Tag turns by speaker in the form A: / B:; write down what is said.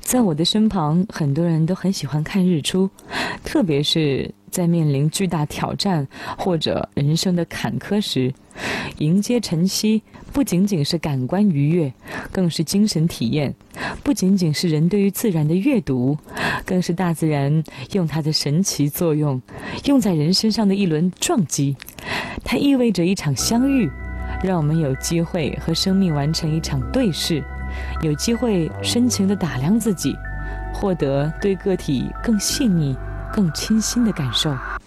A: 在我的身旁，很多人都很喜欢看日出，特别是在面临巨大挑战或者人生的坎坷时，迎接晨曦不仅仅是感官愉悦，更是精神体验；不仅仅是人对于自然的阅读，更是大自然用它的神奇作用，用在人身上的一轮撞击。它意味着一场相遇，让我们有机会和生命完成一场对视，有机会深情地打量自己，获得对个体更细腻、更清新的感受。